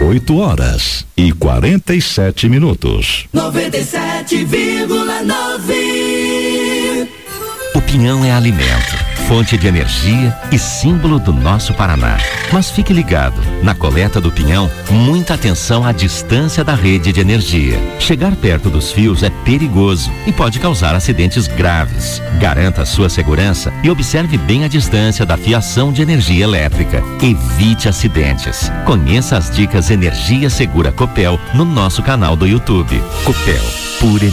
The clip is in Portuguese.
8h47. 97,9. O pinhão é alimento, fonte de energia e símbolo do nosso Paraná. Mas fique ligado, na coleta do pinhão, muita atenção à distância da rede de energia. Chegar perto dos fios é perigoso e pode causar acidentes graves. Garanta a sua segurança e observe bem a distância da fiação de energia elétrica. Evite acidentes. Conheça as dicas Energia Segura Copel no nosso canal do YouTube. Copel, pura energia.